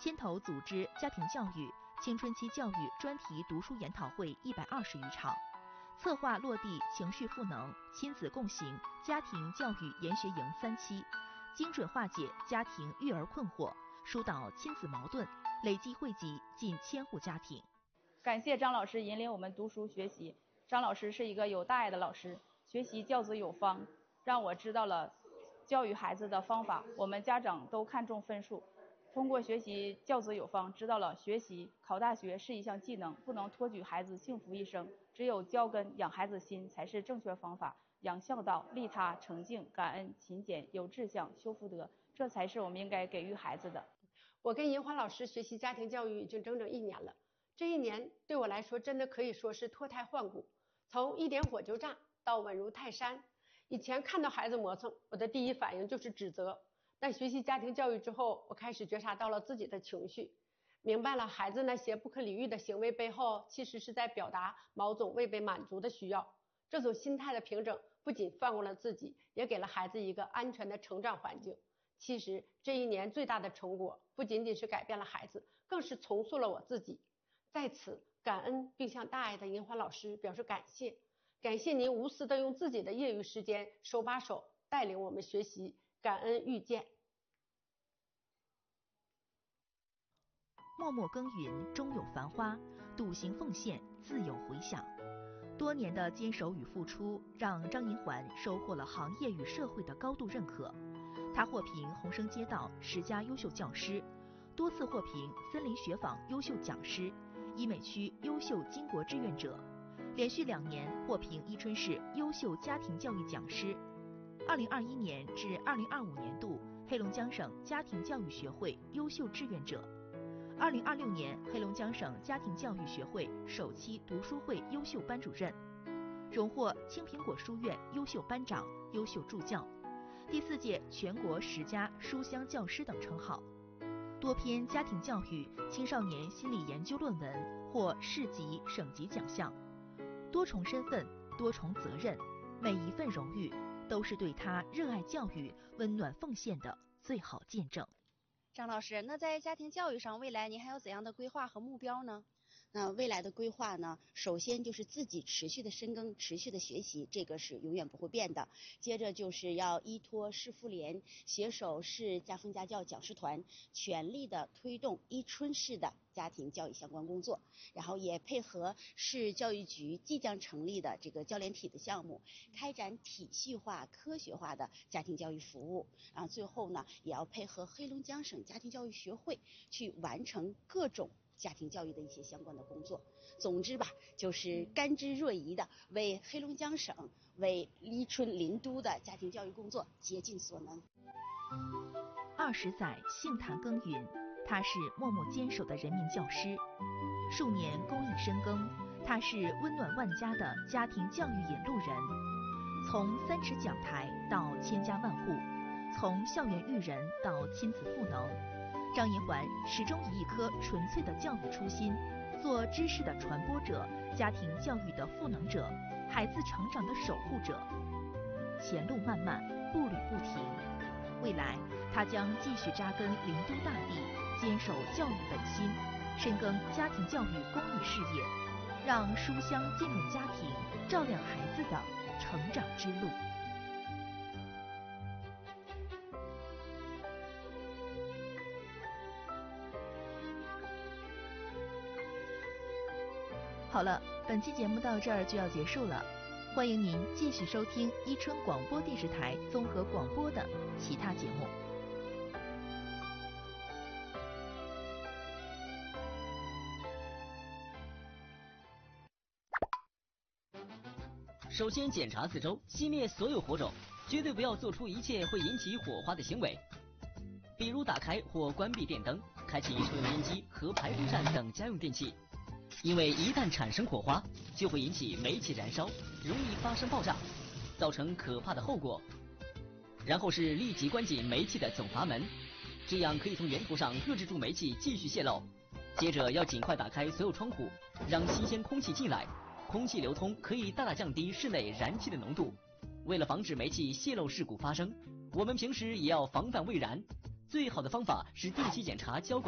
牵头组织家庭教育、青春期教育专题读书研讨会120余场，策划落地情绪赋能、亲子共行家庭教育研学营3期，精准化解家庭育儿困惑，疏导亲子矛盾，累计惠及近1000户家庭。 感谢张老师引领我们读书学习。张老师是一个有大爱的老师，学习教子有方，让我知道了教育孩子的方法。我们家长都看重分数，通过学习教子有方，知道了学习考大学是一项技能，不能托举孩子幸福一生，只有教根养孩子心才是正确方法。养孝道、利他、诚敬、感恩、勤俭、有志向、修福德，这才是我们应该给予孩子的。 我跟银花老师学习家庭教育已经整整1年了，这1年对我来说真的可以说是脱胎换骨，从一点火就炸到稳如泰山。以前看到孩子磨蹭，我的第一反应就是指责，但学习家庭教育之后，我开始觉察到了自己的情绪，明白了孩子那些不可理喻的行为背后，其实是在表达某种未被满足的需要。这种心态的平整，不仅放过了自己，也给了孩子一个安全的成长环境。其实这1年最大的成果，不仅仅是改变了孩子，更是重塑了我自己。在此感恩并向大爱的银花老师表示感谢，感谢您无私的用自己的业余时间手把手带领我们学习，感恩遇见。 默默耕耘终有繁花，笃行奉献自有回响。多年的坚守与付出，让张银环收获了行业与社会的高度认可。他获评红生街道10佳优秀教师，多次获评森林学坊优秀讲师、医美区优秀巾帼志愿者，连续2年获评伊春市优秀家庭教育讲师。2021年至2025年度黑龙江省家庭教育学会优秀志愿者，2026年黑龙江省家庭教育学会首期读书会优秀班主任，荣获青苹果书院优秀班长、优秀助教，第4届全国10佳书香教师等称号。多篇家庭教育、青少年心理研究论文获市级、省级奖项。多重身份、多重责任，每一份荣誉都是对他热爱教育、温暖奉献的最好见证。 张老师，那在家庭教育上，未来您还有怎样的规划和目标呢？那未来的规划呢，首先就是自己持续的深耕、持续的学习，这个是永远不会变的。接着就是要依托市妇联，携手市家风家教讲师团，全力的推动伊春市的家庭教育相关工作，然后也配合市教育局即将成立的这个教联体的项目，开展体系化、科学化的家庭教育服务。最后呢，也要配合黑龙江省家庭教育学会去完成各种家庭教育的一些相关的工作。总之吧，就是甘之若饴的为黑龙江省、为伊春林都的家庭教育工作竭尽所能。 20载杏坛耕耘，他是默默坚守的人民教师。数年公益深耕，他是温暖万家的家庭教育引路人。从3尺讲台到千家万户，从校园育人到亲子赋能，张银环始终以一颗纯粹的教育初心，做知识的传播者、家庭教育的赋能者、孩子成长的守护者。前路漫漫，步履不停，未来他将继续扎根林都大地，坚守教育本心，深耕家庭教育公益事业，让书香进入家庭，照亮孩子的成长之路。好了，本期节目到这儿就要结束了，欢迎您继续收听伊春广播电视台综合广播的其他节目。 首先检查四周，熄灭所有火种，绝对不要做出一切会引起火花的行为，比如打开或关闭电灯，开启抽油烟机和排风扇等家用电器。因为一旦产生火花，就会引起煤气燃烧，容易发生爆炸，造成可怕的后果。然后是立即关紧煤气的总阀门，这样可以从源头上遏制住煤气继续泄漏。接着要尽快打开所有窗户，让新鲜空气进来，空气流通可以大大降低室内燃气的浓度。为了防止煤气泄漏事故发生，我们平时也要防范未燃。最好的方法是定期检查交管